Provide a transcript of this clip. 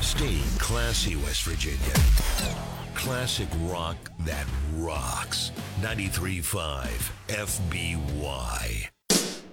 Stay classy, West Virginia. Classic rock that rocks. 93.5 FBY.